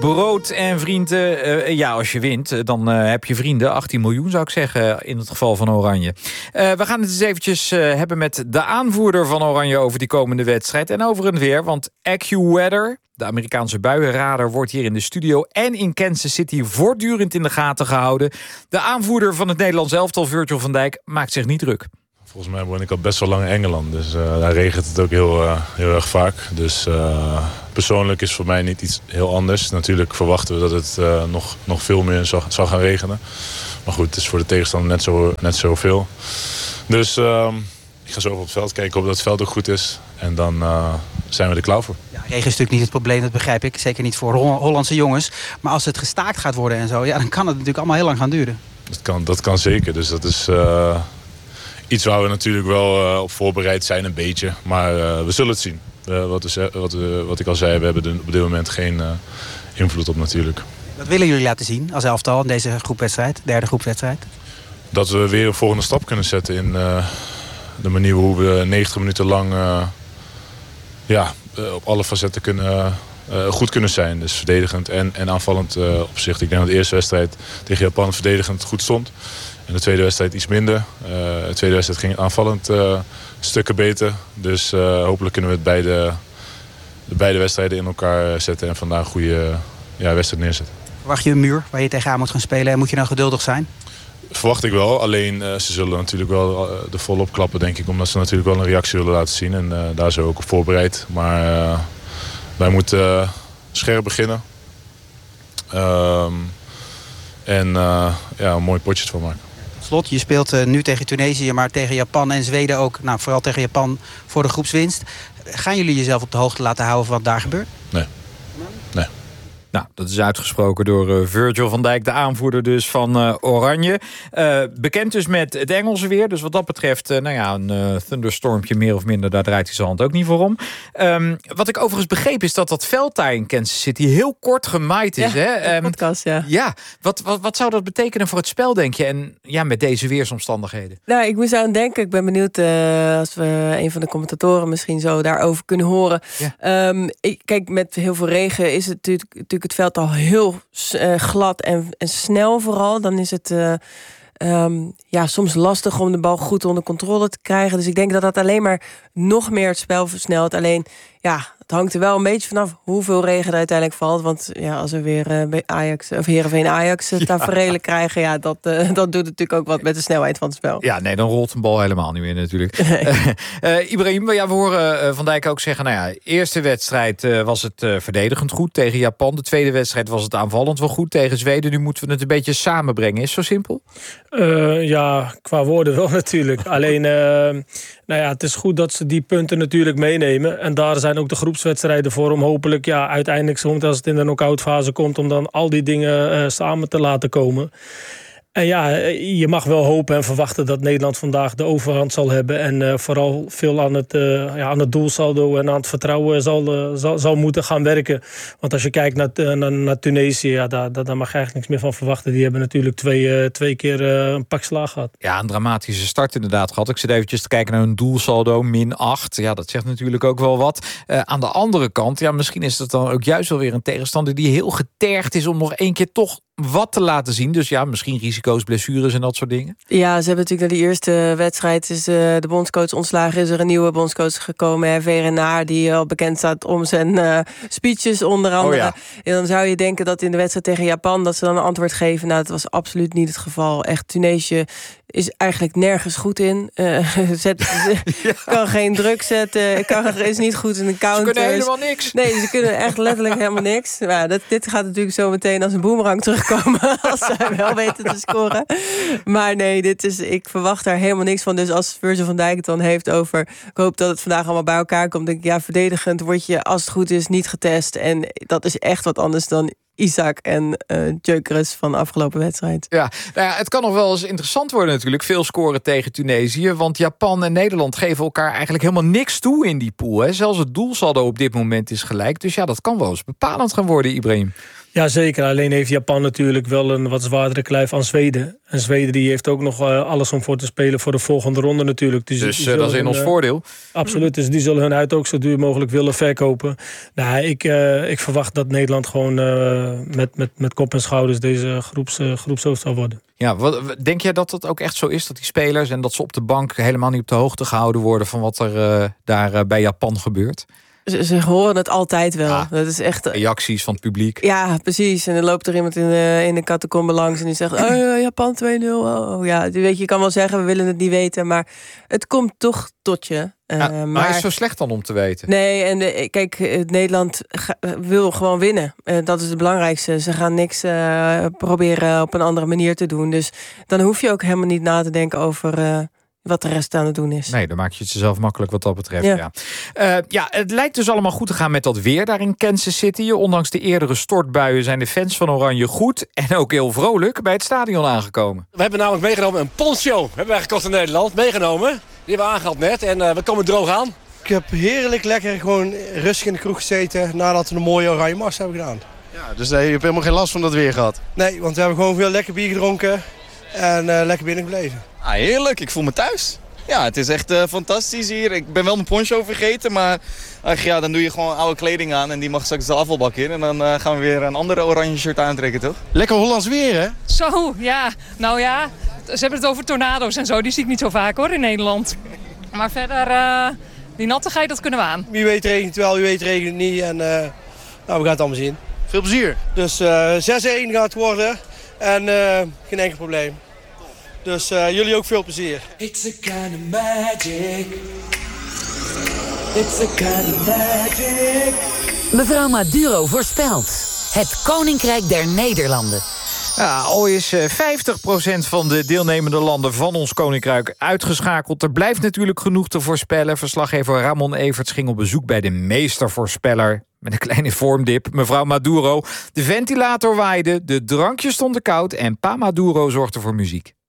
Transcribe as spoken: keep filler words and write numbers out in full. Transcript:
brood en vrienden. Uh, ja, als je wint, dan uh, heb je vrienden. achttien miljoen zou ik zeggen, in het geval van Oranje. Uh, we gaan het eens eventjes uh, hebben met de aanvoerder van Oranje over die komende wedstrijd. En over het weer, want AccuWeather, de Amerikaanse buienradar, wordt hier in de studio en in Kansas City voortdurend in de gaten gehouden. De aanvoerder van het Nederlands elftal, Virgil van Dijk, maakt zich niet druk. Volgens mij woon ik al best wel lang in Engeland, dus uh, daar regent het ook heel, uh, heel erg vaak. Dus uh, persoonlijk is voor mij niet iets heel anders. Natuurlijk verwachten we dat het uh, nog, nog veel meer zal, zal gaan regenen. Maar goed, het is voor de tegenstander net zo, net zoveel. Dus uh, ik ga zo op het veld kijken of dat het veld ook goed is. En dan uh, zijn we er klaar voor. Ja, regen is natuurlijk niet het probleem, dat begrijp ik. Zeker niet voor Hollandse jongens. Maar als het gestaakt gaat worden en zo, ja, dan kan het natuurlijk allemaal heel lang gaan duren. Dat kan, dat kan zeker, dus dat is... Uh, Iets waar we natuurlijk wel uh, op voorbereid zijn, een beetje. Maar uh, we zullen het zien. Uh, wat, we, wat, we, wat ik al zei, we hebben er op dit moment geen uh, invloed op natuurlijk. Wat willen jullie laten zien als elftal in deze groepwedstrijd, derde groepwedstrijd? Dat we weer een volgende stap kunnen zetten in uh, de manier hoe we negentig minuten lang uh, ja, uh, op alle facetten kunnen, uh, goed kunnen zijn. Dus verdedigend en, en aanvallend uh, opzicht. Ik denk dat de eerste wedstrijd tegen Japan verdedigend goed stond. En de tweede wedstrijd iets minder. Uh, de tweede wedstrijd ging aanvallend uh, stukken beter. Dus uh, hopelijk kunnen we het beide, de beide wedstrijden in elkaar zetten. En vandaag een goede uh, ja, wedstrijd neerzetten. Verwacht je een muur waar je tegenaan moet gaan spelen? En moet je nou geduldig zijn? Verwacht ik wel. Alleen uh, ze zullen natuurlijk wel uh, er volop klappen, denk ik. Omdat ze natuurlijk wel een reactie willen laten zien. En uh, daar zijn we ook op voorbereid. Maar uh, wij moeten uh, scherp beginnen. Uh, en uh, ja, een mooi potje van maken. Slot, je speelt uh, nu tegen Tunesië, maar tegen Japan en Zweden ook. Nou, vooral tegen Japan voor de groepswinst. Gaan jullie jezelf op de hoogte laten houden van wat daar gebeurt? Nee. Nee. Nou, dat is uitgesproken door uh, Virgil van Dijk, de aanvoerder dus van uh, Oranje. Uh, bekend dus met het Engelse weer. Dus wat dat betreft, uh, nou ja, een uh, thunderstormpje meer of minder, daar draait hij zijn hand ook niet voor om. Um, wat ik overigens begreep is dat dat veld daar in Kansas City heel kort gemaaid is. Ja, hè? Um, podcast, ja. Ja, wat, wat, wat zou dat betekenen voor het spel, denk je? En ja, met deze weersomstandigheden. Nou, ik moest aan denken. Ik ben benieuwd uh, als we een van de commentatoren misschien zo daarover kunnen horen. Ja. Um, ik, kijk, met heel veel regen is het natuurlijk, natuurlijk het veld al heel uh, glad en, en snel vooral. Dan is het uh, um, ja, soms lastig om de bal goed onder controle te krijgen. Dus ik denk dat dat alleen maar nog meer het spel versnelt. Alleen, ja, het hangt er wel een beetje vanaf hoeveel regen er uiteindelijk valt. Want ja, als we weer uh, bij Ajax of Heerenveen Ajax uh, taferelen ja. krijgen, ja, dat, uh, dat doet natuurlijk ook wat met de snelheid van het spel. Ja, nee, dan rolt een bal helemaal niet meer natuurlijk. Nee. Uh, uh, Ibrahim, ja, we horen uh, Van Dijk ook zeggen, nou ja, eerste wedstrijd uh, was het uh, verdedigend goed tegen Japan. De tweede wedstrijd was het aanvallend wel goed tegen Zweden. Nu moeten we het een beetje samenbrengen. Is het zo simpel? Uh, ja, qua woorden wel natuurlijk. Alleen, uh, nou ja, het is goed dat ze die punten natuurlijk meenemen. En daar zijn ook de groepswedstrijden voor om hopelijk, ja, uiteindelijk, soms als het in de knock-out fase komt, om dan al die dingen uh, samen te laten komen. En ja, je mag wel hopen en verwachten dat Nederland vandaag de overhand zal hebben. En uh, vooral veel aan het, uh, ja, aan het doelsaldo en aan het vertrouwen zal, uh, zal, zal moeten gaan werken. Want als je kijkt naar, uh, naar, naar Tunesië, ja, daar, daar, daar mag je eigenlijk niks meer van verwachten. Die hebben natuurlijk twee, uh, twee keer uh, een pak slaag gehad. Ja, een dramatische start inderdaad gehad. Ik zit eventjes te kijken naar hun doelsaldo, min acht. Ja, dat zegt natuurlijk ook wel wat. Uh, aan de andere kant, ja, misschien is dat dan ook juist wel weer een tegenstander die heel getergd is om nog één keer toch wat te laten zien. Dus ja, misschien risico's, blessures en dat soort dingen. Ja, ze hebben natuurlijk naar die eerste wedstrijd is uh, de bondscoach ontslagen. Is er een nieuwe bondscoach gekomen, Verenaar, die al bekend staat om zijn uh, speeches onder andere. Oh ja. En dan zou je denken dat in de wedstrijd tegen Japan dat ze dan een antwoord geven. Nou, dat was absoluut niet het geval. Echt, Tunesië is eigenlijk nergens goed in. Uh, zet, ja. Kan geen druk zetten. Kan, is niet goed in de counters. Ze kunnen helemaal niks. Nee, ze kunnen echt letterlijk helemaal niks. Maar dat, dit gaat natuurlijk zo meteen als een boemerang terugkomen. Als zij wel weten te scoren. Maar nee, dit is, ik verwacht daar helemaal niks van. Dus als Virgil van Dijk het dan heeft over, ik hoop dat het vandaag allemaal bij elkaar komt. Denk ik, ja, verdedigend word je, als het goed is, niet getest. En dat is echt wat anders dan Isaac en uh, Gyökeres van de afgelopen wedstrijd. Ja, nou ja, het kan nog wel eens interessant worden natuurlijk. Veel scoren tegen Tunesië. Want Japan en Nederland geven elkaar eigenlijk helemaal niks toe in die pool. Hè. Zelfs het doelsaldo op dit moment is gelijk. Dus ja, dat kan wel eens bepalend gaan worden, Ibrahim. Ja, zeker. Alleen heeft Japan natuurlijk wel een wat zwaardere kluif aan Zweden. En Zweden die heeft ook nog uh, alles om voor te spelen voor de volgende ronde natuurlijk. Dus, dus uh, dat is in ons uh, voordeel. Absoluut. Dus die zullen hun huid ook zo duur mogelijk willen verkopen. Nou, ik, uh, ik verwacht dat Nederland gewoon uh, met, met, met kop en schouders deze groeps, uh, groepshoofd zal worden. Ja, wat, denk jij dat het ook echt zo is dat die spelers en dat ze op de bank helemaal niet op de hoogte gehouden worden van wat er uh, daar uh, bij Japan gebeurt? Ze, ze horen het altijd wel. Ja, dat is echt reacties van het publiek. Ja, precies. En dan loopt er iemand in de, in de catacombe langs en die zegt: oh, ja, Japan twee nul. Oh, ja, weet je, je kan wel zeggen, we willen het niet weten, maar het komt toch tot je. Uh, ja, maar, maar is het zo slecht dan om te weten? Nee, en de, kijk, Nederland ga, wil gewoon winnen. Uh, dat is het belangrijkste. Ze gaan niks uh, proberen op een andere manier te doen. Dus dan hoef je ook helemaal niet na te denken over Uh, wat de rest aan het doen is. Nee, dan maak je het jezelf makkelijk wat dat betreft. Ja. Ja. Uh, ja, het lijkt dus allemaal goed te gaan met dat weer daar in Kansas City. Ondanks de eerdere stortbuien zijn de fans van Oranje goed en ook heel vrolijk bij het stadion aangekomen. We hebben namelijk meegenomen een poncho. Hebben wij gekocht in Nederland. Meegenomen. Die hebben we aangehaald net en uh, we komen droog aan. Ik heb heerlijk lekker gewoon rustig in de kroeg gezeten nadat we een mooie oranje mars hebben gedaan. Ja, dus nee, je hebt helemaal geen last van dat weer gehad? Nee, want we hebben gewoon veel lekker bier gedronken en uh, lekker binnen gebleven. Ah, heerlijk, ik voel me thuis. Ja, het is echt uh, fantastisch hier. Ik ben wel mijn poncho vergeten, maar ach, ja, dan doe je gewoon oude kleding aan en die mag straks de afvalbak in. En dan uh, gaan we weer een andere oranje shirt aantrekken, toch? Lekker Hollands weer, hè? Zo, ja. Nou ja, ze hebben het over tornado's en zo. Die zie ik niet zo vaak, hoor, in Nederland. Maar verder, uh, die nattigheid, dat kunnen we aan. Wie weet regent het wel, wie weet regent het niet. En uh, nou, we gaan het allemaal zien. Veel plezier. Dus uh, zes één gaat het worden en uh, geen enkel probleem. Dus uh, jullie ook veel plezier. It's a kind of magic. It's a kind of magic. Mevrouw Maduro voorspelt. Het Koninkrijk der Nederlanden. Ja, al is vijftig procent van de deelnemende landen van ons koninkrijk uitgeschakeld. Er blijft natuurlijk genoeg te voorspellen. Verslaggever Ramon Everts ging op bezoek bij de meestervoorspeller met een kleine vormdip, mevrouw Maduro. De ventilator waaide, de drankjes stonden koud en pa Maduro zorgde voor muziek.